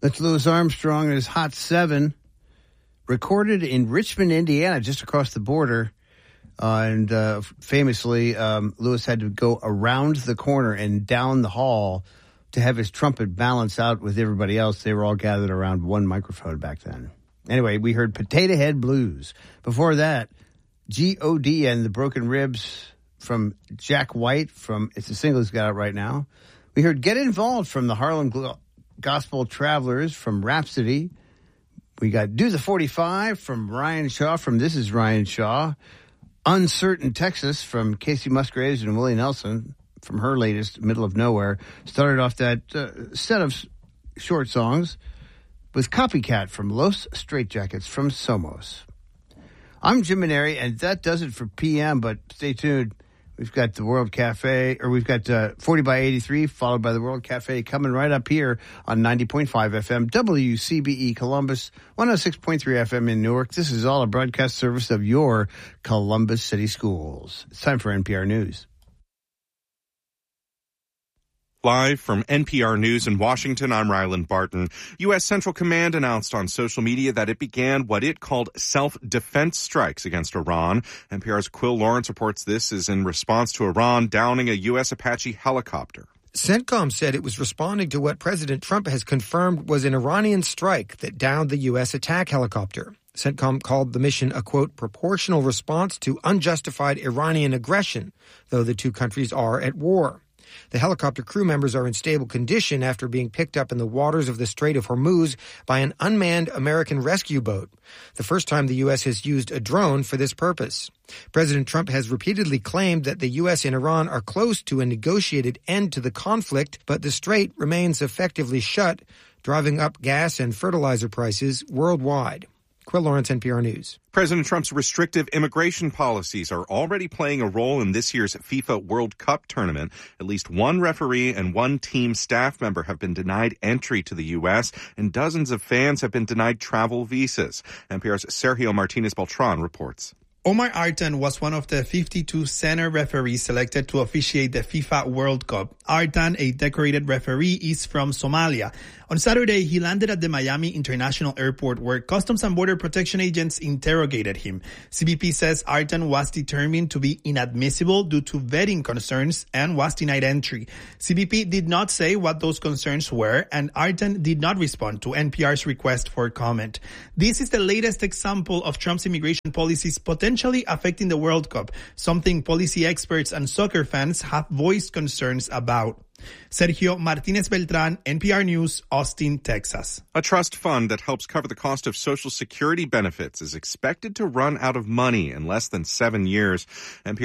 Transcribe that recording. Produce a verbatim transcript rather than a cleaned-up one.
That's Louis Armstrong and his Hot Seven, recorded in Richmond, Indiana, just across the border. Uh, and uh, famously, um, Louis had to go around the corner and down the hall to have his trumpet balance out with everybody else. They were all gathered around one microphone back then. Anyway, we heard Potato Head Blues. Before that, G O D and the Broken Ribs from Jack White. From It's a single he's got out right now. We heard Get Involved from the Harlem Gl- Gospel Travelers from Rhapsody. We got Do the forty-five from Ryan Shaw from This Is Ryan Shaw. Uncertain Texas from Casey Musgraves and Willie Nelson from her latest Middle of Nowhere. Started off that uh, set of short songs with Copycat from Los Straitjackets from Somos. I'm Jim Maneri, and that does it for P M, but stay tuned. We've got the World Cafe, or we've got uh, forty by eighty-three, followed by the World Cafe, coming right up here on ninety point five F M, W C B E Columbus, one oh six point three F M in Newark. This is all a broadcast service of your Columbus City Schools. It's time for N P R News. Live from N P R News in Washington, I'm Ryland Barton. U S. Central Command announced on social media that it began what it called self-defense strikes against Iran. N P R's Quill Lawrence reports this is in response to Iran downing a U S. Apache helicopter. CENTCOM said it was responding to what President Trump has confirmed was an Iranian strike that downed the U S attack helicopter. CENTCOM called the mission a, quote, proportional response to unjustified Iranian aggression, though the two countries are at war. The helicopter crew members are in stable condition after being picked up in the waters of the Strait of Hormuz by an unmanned American rescue boat, the first time the U S has used a drone for this purpose. President Trump has repeatedly claimed that the U S and Iran are close to a negotiated end to the conflict, but the strait remains effectively shut, driving up gas and fertilizer prices worldwide. Quill Lawrence, N P R News. President Trump's restrictive immigration policies are already playing a role in this year's FIFA World Cup tournament. At least one referee and one team staff member have been denied entry to the U S, and dozens of fans have been denied travel visas. N P R's Sergio Martinez-Beltran reports. Omar Artan was one of the fifty-two senior referees selected to officiate the FIFA World Cup. Artan, a decorated referee, is from Somalia. On Saturday, he landed at the Miami International Airport where Customs and Border Protection agents interrogated him. C B P says Artan was determined to be inadmissible due to vetting concerns and was denied entry. C B P did not say what those concerns were, and Artan did not respond to N P R's request for comment. This is the latest example of Trump's immigration policies potentially affecting the World Cup, something policy experts and soccer fans have voiced concerns about. Sergio Martinez-Beltran, N P R News, Austin, Texas. A trust fund that helps cover the cost of Social Security benefits is expected to run out of money in less than seven years. N P R